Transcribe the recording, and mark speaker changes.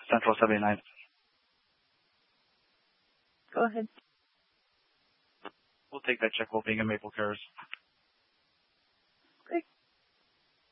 Speaker 1: Central 79th.
Speaker 2: Go ahead.
Speaker 1: We'll take that check while being in Maple Curves.